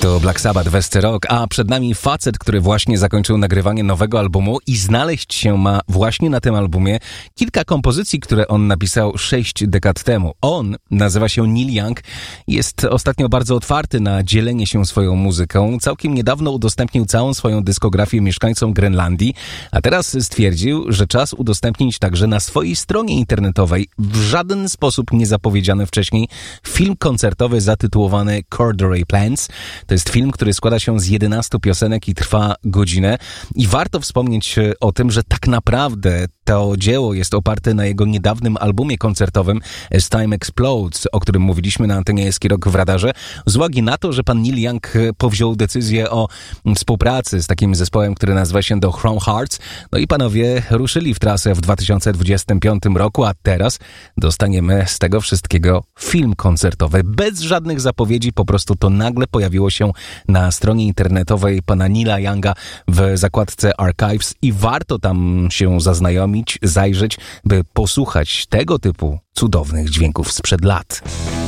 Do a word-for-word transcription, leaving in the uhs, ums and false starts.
To Black Sabbath, Westy Rock, a przed nami facet, który właśnie zakończył nagrywanie nowego albumu i znaleźć się ma właśnie na tym albumie kilka kompozycji, które on napisał sześć dekad temu. On nazywa się Neil Young, jest ostatnio bardzo otwarty na dzielenie się swoją muzyką. Całkiem niedawno udostępnił całą swoją dyskografię mieszkańcom Grenlandii, a teraz stwierdził, że czas udostępnić także na swojej stronie internetowej w żaden sposób niezapowiedziany wcześniej film koncertowy zatytułowany Corduroy Plants. To jest film, który składa się z jedenastu piosenek i trwa godzinę. I warto wspomnieć o tym, że tak naprawdę to dzieło jest oparte na jego niedawnym albumie koncertowym As Time Explodes, o którym mówiliśmy na antenie Eski Rock w radarze, z uwagi na to, że pan Neil Young powziął decyzję o współpracy z takim zespołem, który nazywa się The Chrome Hearts. No i panowie ruszyli w trasę w dwa tysiące dwudziestym piątym roku, a teraz dostaniemy z tego wszystkiego film koncertowy. Bez żadnych zapowiedzi, po prostu to nagle pojawiło się na stronie internetowej pana Neila Younga w zakładce Archives i warto tam się zaznajomić, zajrzeć, by posłuchać tego typu cudownych dźwięków sprzed lat.